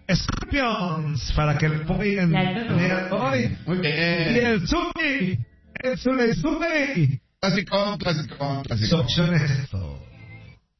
Scorpions, para que lo pongan hoy. Muy bien. Y el Zumi, Zumi. Clásico. Son honesto.